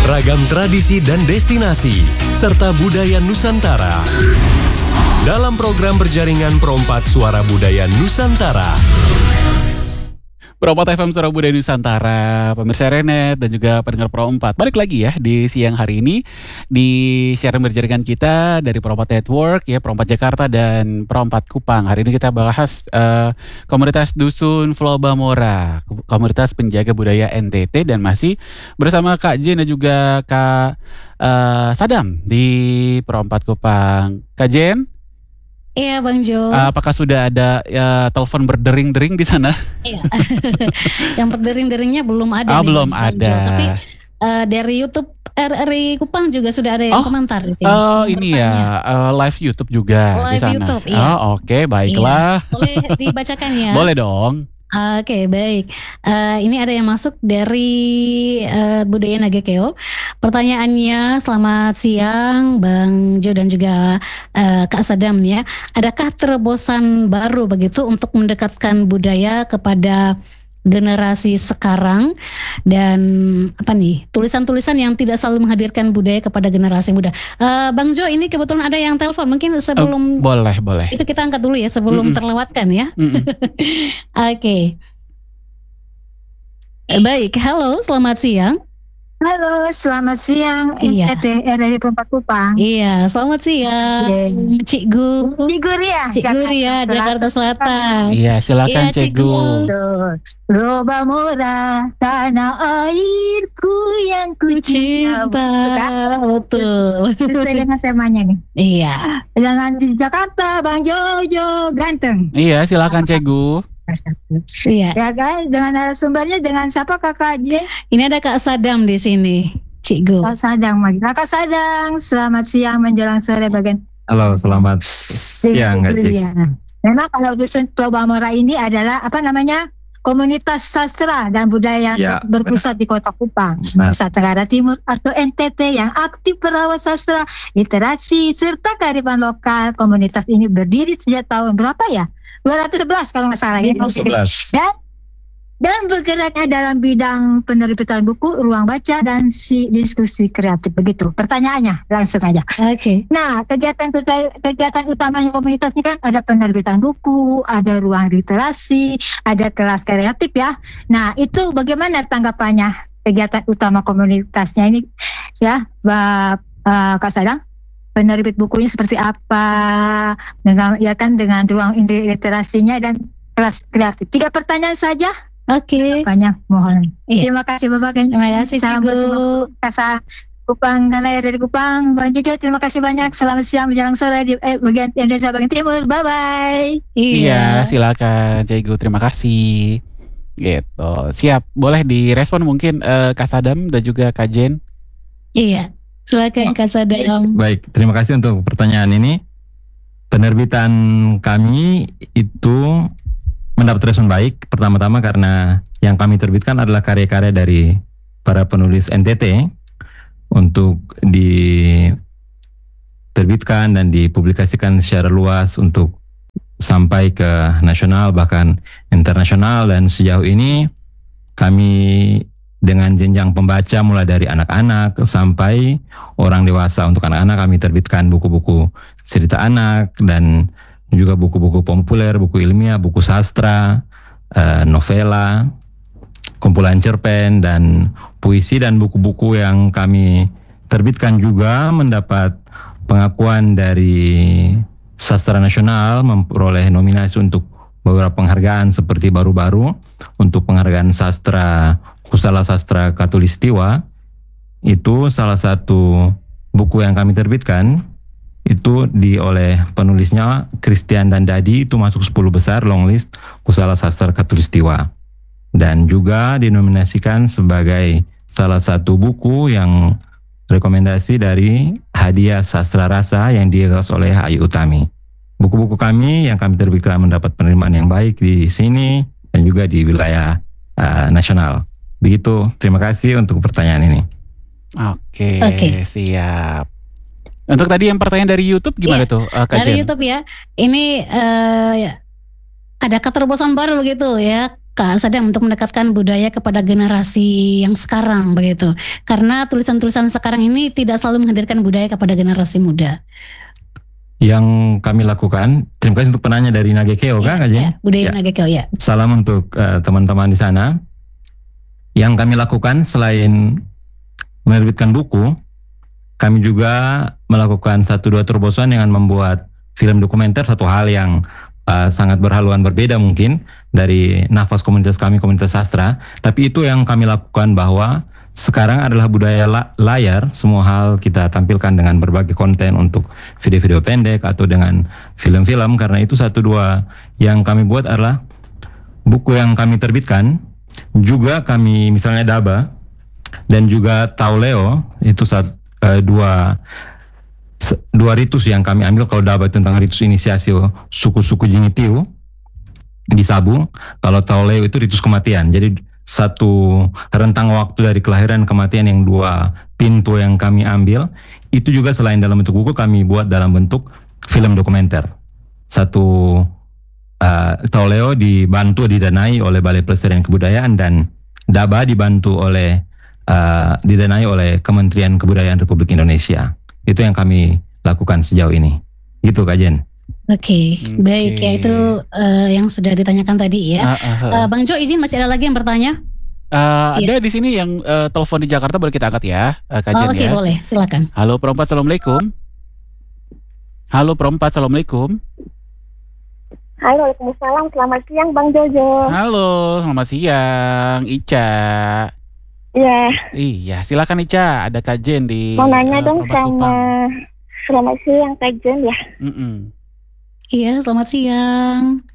Ragam tradisi dan destinasi, serta budaya Nusantara. Dalam program berjaringan Pro4 Suara Budaya Nusantara. Pro4 FM Suara Budaya Nusantara, pemirsa Renet dan juga pendengar Pro4. Balik lagi ya di siang hari ini di siaran berjaringan kita dari Pro4 Network ya, Pro4 Jakarta dan Pro4 Kupang. Hari ini kita bahas komunitas Dusun Flobamora, komunitas penjaga budaya NTT, dan masih bersama Kak Jen dan juga Kak Sadam di Pro4 Kupang. Kak Jen? Iya Bang Jo. Apakah sudah ada telepon berdering-dering di sana? Iya. Yang berdering-deringnya belum ada. Belum Bang ada. Jo. Tapi dari YouTube RRI Kupang juga sudah ada yang komentar di sini. Ini ya live YouTube juga di Live sana. YouTube, iya. Oke, baiklah. Iya. Boleh dibacakan ya? Boleh dong. Oke, baik. Ini ada yang masuk dari Budaya Nagakeo. Pertanyaannya, selamat siang Bang Jo dan juga Kak Sadam ya. Adakah terobosan baru begitu untuk mendekatkan budaya kepada generasi sekarang, dan tulisan-tulisan yang tidak selalu menghadirkan budaya kepada generasi muda? Bang Jo, ini kebetulan ada yang telepon, mungkin sebelum boleh itu kita angkat dulu ya sebelum terlewatkan ya. Oke. Baik, halo, selamat siang. Halo, selamat siang. Iya. RRI Pro4 Kupang. Iya, selamat siang, Cikgu. Cikgu Ria, Cikgu Ria, Jakarta Selatan. Iya, silakan Cikgu. Flobamora, tanah airku yang ku cinta. Betul. Sesuai dengan temanya nih. Iya. Jangan di Jakarta, Bang Jojo ganteng. Iya, silakan Cikgu. Iya. Ya kan, dengan narasumbernya dengan siapa Kakak J? Ini ada Kak Sadam di sini, Cikgu. Kak Sadang, Kakak Sadang. Selamat siang menjelang sore bagian. Halo, selamat siang Kak Cik. Memang kalau Dusun Flobamora ini adalah komunitas sastra dan budaya Ya, berpusat di Kota Kupang, Nusa Tenggara Timur atau NTT, yang aktif merawat sastra, literasi serta kearifan lokal. Komunitas ini berdiri sejak tahun berapa ya? 211 kalau nggak salah ya. 11. Dan bergeraknya dalam bidang penerbitan buku, ruang baca, dan diskusi kreatif. Begitu pertanyaannya, langsung aja. Oke. Nah, kegiatan utamanya komunitas ini kan ada penerbitan buku, ada ruang literasi, ada kelas kreatif ya. Nah, itu bagaimana tanggapannya kegiatan utama komunitasnya ini ya, Kak Sadang? Penerbit bukunya seperti apa, dengan ruang literasinya dan kelas kreatif. 3 pertanyaan saja. Oke. Banyak, mohon. Iya. Terima kasih Bapak. Terima kasih Cikgu. Kasa Kupang, karena dari Kupang. Bang Jojo, terima kasih banyak. Selamat siang menjelang sore di bagian Indonesia bagian timur. Bye bye. Iya, silakan Cikgu. Terima kasih. Gitu. Siap. Boleh direspon mungkin Kak Sadam dan juga Kak Jen. Iya. Silakan Kak Sadam. Baik, terima kasih untuk pertanyaan ini. Penerbitan kami itu mendapat respon baik. Pertama-tama karena yang kami terbitkan adalah karya-karya dari para penulis NTT untuk diterbitkan dan dipublikasikan secara luas untuk sampai ke nasional bahkan internasional. Dan sejauh ini kami dengan jenjang pembaca mulai dari anak-anak sampai orang dewasa. Untuk anak-anak kami terbitkan buku-buku cerita anak dan juga buku-buku populer, buku ilmiah, buku sastra, novela, kumpulan cerpen, dan puisi. Dan buku-buku yang kami terbitkan juga mendapat pengakuan dari sastra nasional, memperoleh nominasi untuk beberapa penghargaan seperti baru-baru untuk penghargaan sastra Kusala Sastra Katulistiwa. Itu salah satu buku yang kami terbitkan, itu oleh penulisnya Christian dan Dadi, itu masuk 10 besar longlist Kusala Sastra Katulistiwa, dan juga dinominasikan sebagai salah satu buku yang rekomendasi dari hadiah sastra rasa yang digagas oleh Ayu Utami. Buku-buku kami yang kami terbitkan mendapat penerimaan yang baik di sini dan juga di wilayah nasional. Begitu, terima kasih untuk pertanyaan ini. Oke. Siap. Untuk tadi yang pertanyaan dari YouTube gimana tuh Kak Dari Jen? YouTube ya, ini ada keterobosan baru begitu ya Kak Sadam untuk mendekatkan budaya kepada generasi yang sekarang begitu? Karena tulisan-tulisan sekarang ini tidak selalu menghadirkan budaya kepada generasi muda. Yang kami lakukan, terima kasih untuk penanya dari Nagekeo, Kak Jen. Ya, budaya Nagekeo ya. Salam untuk teman-teman di sana. Yang kami lakukan selain menerbitkan buku, kami juga melakukan 1-2 terobosan dengan membuat film dokumenter, satu hal yang sangat berhaluan berbeda mungkin dari nafas komunitas kami, komunitas sastra. Tapi itu yang kami lakukan, bahwa sekarang adalah budaya layar. Semua hal kita tampilkan dengan berbagai konten untuk video-video pendek atau dengan film-film. Karena itu 1-2 yang kami buat adalah buku yang kami terbitkan. Juga kami misalnya Daba dan juga Tauleo, itu dua ritus yang kami ambil. Kalau Daba tentang ritus inisiasi suku-suku Jingitiu di Sabu, kalau Tauleo itu ritus kematian. Jadi satu rentang waktu dari kelahiran kematian yang 2 pintu yang kami ambil. Itu juga selain dalam bentuk buku, kami buat dalam bentuk film dokumenter. Tauleo dibantu didanai oleh Balai Pelestarian Kebudayaan, dan Daba didanai oleh Kementerian Kebudayaan Republik Indonesia. Itu yang kami lakukan sejauh ini. Gitu Kak Jen. Oke, baik ya, itu yang sudah ditanyakan tadi ya. Bang Jo, izin masih ada lagi yang bertanya? Ada di sini yang telepon di Jakarta, boleh kita angkat ya, Kak Jen. Oke, boleh, silakan. Halo Perempat, assalamualaikum. Halo Perempat, assalamualaikum. Halo, Waalaikumsalam. Selamat siang, Bang Jojo. Halo, selamat siang, Ica. Iya, silakan Ica. Ada Kak Jen di. Mau nanya dong sama. Selamat siang, Kak Jen ya. Iya, selamat siang.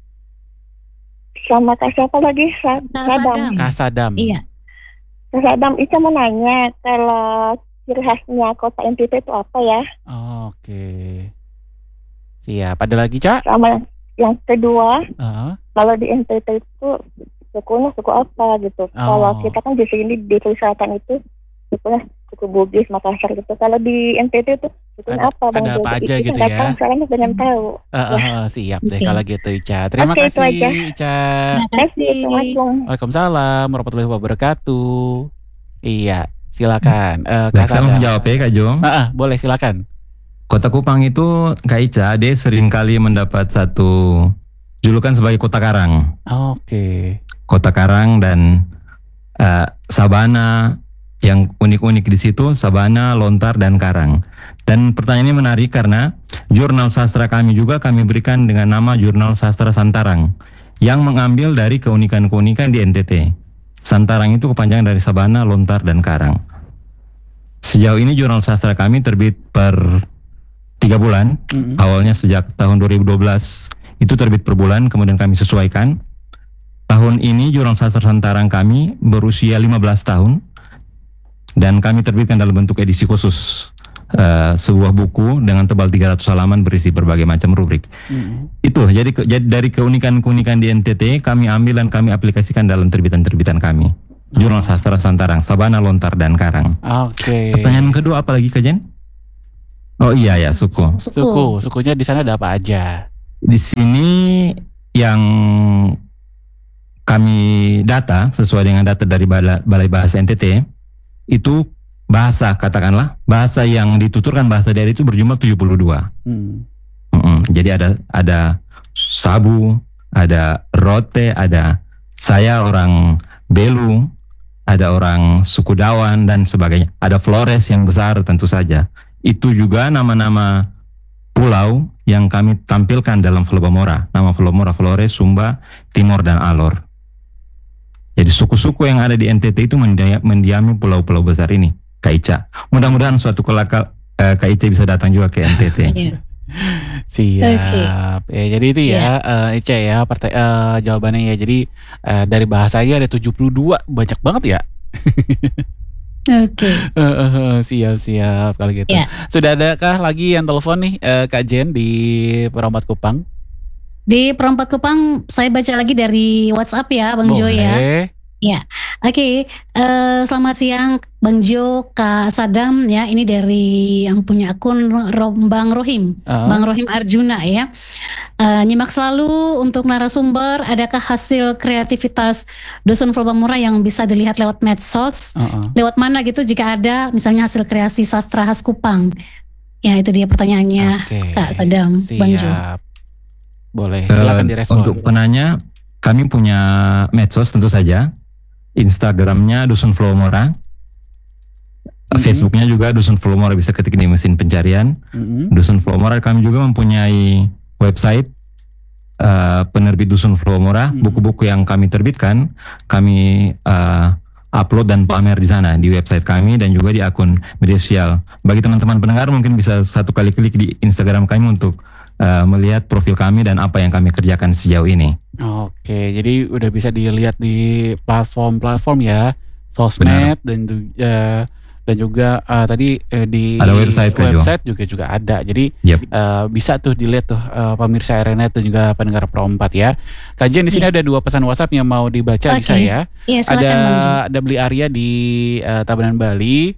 Sama Kak siapa lagi? Sadam. Kak Sadam. Iya. Kak Sadam, Ica mau nanya kalau ciri khasnya kota NTT itu apa ya? Oke. Siap. Ada lagi, Cak? Sama yang kedua, kalau di NTT itu sukunya suku apa gitu. Kalau kita kan di sini di Selatan itu sukunya suku Bugis, Makassar gitu. Kalau di NTT itu sukunya apa? Bang ada apa aja itu gitu ya? Soalnya pengen tahu. Siap deh kalau gitu, Ica. Terima kasih, Ica. Terima kasih. Waalaikumsalam warahmatullahi wabarakatuh. Iya, silakan. Kak Sadam menjawab ya, Kak Jo. Boleh, silakan. Kota Kupang itu, Kak Ica, dia sering kali mendapat satu julukan sebagai kota karang. Oke. Kota karang dan sabana yang unik-unik di situ, sabana, lontar, dan karang. Dan pertanyaan ini menarik karena jurnal sastra kami juga kami berikan dengan nama Jurnal Sastra Santarang yang mengambil dari keunikan-keunikan di NTT. Santarang itu kepanjangan dari sabana, lontar, dan karang. Sejauh ini jurnal sastra kami terbit per 3 bulan, awalnya sejak tahun 2012 itu terbit per bulan, kemudian kami sesuaikan. Tahun ini jurnal sastra Santarang kami berusia 15 tahun dan kami terbitkan dalam bentuk edisi khusus, sebuah buku dengan tebal 300 halaman berisi berbagai macam rubrik. Itu jadi dari keunikan-keunikan di NTT kami ambil dan kami aplikasikan dalam terbitan-terbitan kami. Jurnal sastra Santarang, sabana, lontar, dan karang. Oke. Pertanyaan kedua apa lagi, Kak Jen? Oh iya ya, Sukunya di sana ada apa aja? Di sini yang kami data sesuai dengan data dari Balai Bahasa NTT itu bahasa, katakanlah bahasa yang dituturkan bahasa daerah itu berjumlah 72. Jadi ada Sabu, ada Rote, ada saya orang Belu, ada orang suku Dawan dan sebagainya. Ada Flores yang besar tentu saja. Itu juga nama-nama pulau yang kami tampilkan dalam Flobamora. Nama Flobamora, Flores, Sumba, Timor, dan Alor. Jadi suku-suku yang ada di NTT itu mendiami pulau-pulau besar ini, Kak Ica. Mudah-mudahan suatu kelak Kak Ica bisa datang juga ke NTT. Siap. Ya, jadi itu ya, Ica ya, jawabannya ya. Jadi dari bahasanya ada 72, banyak banget ya. Oke. Siap kalau gitu. Sudah adakah lagi yang telepon nih, Kak Jen di Perompak Kupang? Di Perompak Kupang saya baca lagi dari WhatsApp ya, Bang Jo ya. Ya, oke. Selamat siang Bang Jo, Kak Sadam ya. Ini dari yang punya akun Bang Rohim, Bang Rohim Arjuna ya. Nyimak selalu untuk narasumber. Adakah hasil kreativitas Dusun Flow Bangmora yang bisa dilihat lewat medsos? Lewat mana gitu jika ada, misalnya hasil kreasi sastra khas Kupang? Ya itu dia pertanyaannya Kak Sadam, Bang Jo. Boleh, silakan direspon. Untuk penanya, kami punya medsos tentu saja. Instagramnya Dusun Flow Mora, Facebooknya juga Dusun Flow Mora, bisa ketik di mesin pencarian. Dusun Flow Mora. Kami juga mempunyai website penerbit Dusun Flow Mora. Buku-buku yang kami terbitkan kami upload dan pamer di sana di website kami dan juga di akun media sosial. Bagi teman-teman pendengar mungkin bisa satu kali klik di Instagram kami untuk melihat profil kami dan apa yang kami kerjakan sejauh ini. Oke, jadi udah bisa dilihat di platform-platform ya, sosmed. Benar. dan juga tadi di ada website juga ada. Jadi bisa tuh dilihat tuh pemirsa RNet dan juga pendengar Pro 4 ya. Kajian di sini ada 2 pesan WhatsApp yang mau dibaca di saya. Iya, ada Beli Arya di Tabanan Bali.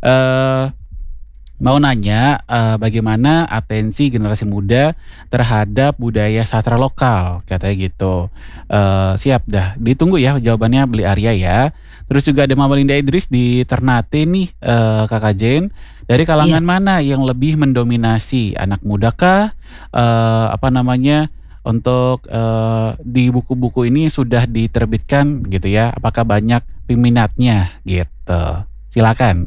Mau nanya bagaimana atensi generasi muda terhadap budaya sastra lokal, katanya gitu. Siap dah, ditunggu ya jawabannya Beli Arya ya. Terus juga ada Mama Linda Idris di Ternate nih, Kakak Jen. Dari kalangan mana yang lebih mendominasi, anak muda kah? Untuk di buku-buku ini sudah diterbitkan gitu ya? Apakah banyak peminatnya gitu? Silakan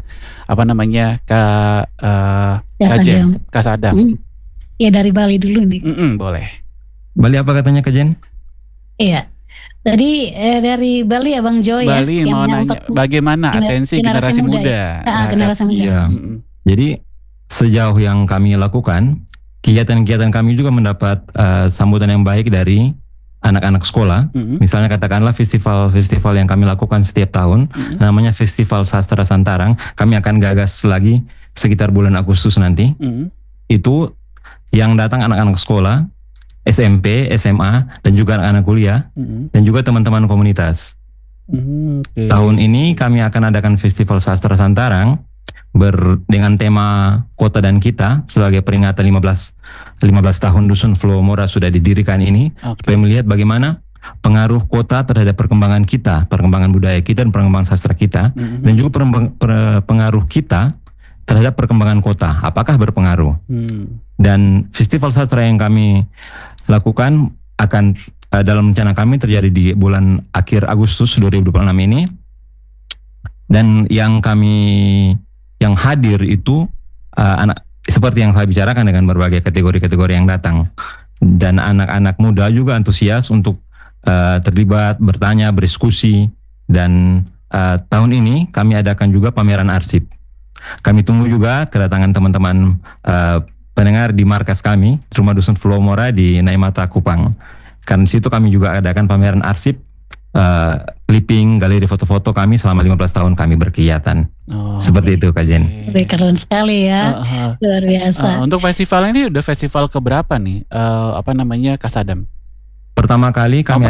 Kak Sadam. Ya dari Bali dulu nih. Boleh. Bali apa katanya Kak Jen? Iya. Tadi dari Bali ya Bang Jo ya. Bali mau nanya bagaimana atensi generasi muda. Generasi muda. Iya. Jadi sejauh yang kami lakukan, kegiatan-kegiatan kami juga mendapat sambutan yang baik dari anak-anak sekolah. Misalnya katakanlah festival yang kami lakukan setiap tahun, namanya Festival Sastra Santarang. Kami akan gagas lagi sekitar bulan Agustus nanti. Itu yang datang anak-anak sekolah, SMP, SMA, dan juga anak-anak kuliah, dan juga teman-teman komunitas. Tahun ini kami akan adakan Festival Sastra Santarang dengan tema Kota dan Kita sebagai peringatan 15 tahun Dusun Flow Mora sudah didirikan ini, supaya melihat bagaimana pengaruh kota terhadap perkembangan kita, perkembangan budaya kita dan perkembangan sastra kita, dan juga pengaruh kita terhadap perkembangan kota, apakah berpengaruh. Dan festival sastra yang kami lakukan akan dalam rencana kami terjadi di bulan akhir Agustus 2026 ini, dan yang hadir itu anak seperti yang saya bicarakan dengan berbagai kategori-kategori yang datang, dan anak-anak muda juga antusias untuk terlibat, bertanya, berdiskusi. Dan tahun ini kami adakan juga pameran arsip. Kami tunggu juga kedatangan teman-teman pendengar di markas kami, Rumah Dusun Flow Mora di Naimata Kupang. Karena di situ kami juga adakan pameran arsip, clipping, galeri foto-foto kami selama 15 tahun kami berkegiatan. Seperti itu Kak Jen. Keren sekali ya. Luar biasa. Untuk festival ini udah festival keberapa nih? Kak Sadam? Pertama kali kami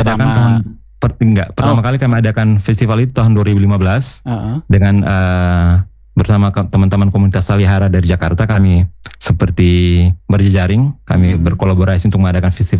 adakan festival itu tahun 2015 dengan bersama teman-teman komunitas Salihara dari Jakarta. Kami seperti berjejaring, kami berkolaborasi untuk mengadakan festival